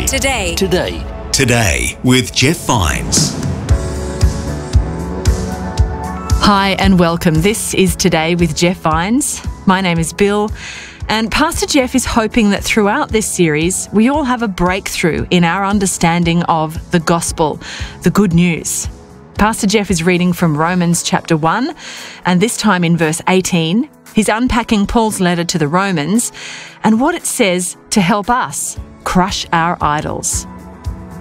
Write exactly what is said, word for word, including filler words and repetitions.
Today. Today. Today with Jeff Vines. Hi and welcome. This is Today with Jeff Vines. My name is Bill, and Pastor Jeff is hoping that throughout this series we all have a breakthrough in our understanding of the gospel, the good news. Pastor Jeff is reading from Romans chapter one, and this time in verse eighteen, he's unpacking Paul's letter to the Romans and what it says to help us crush our idols.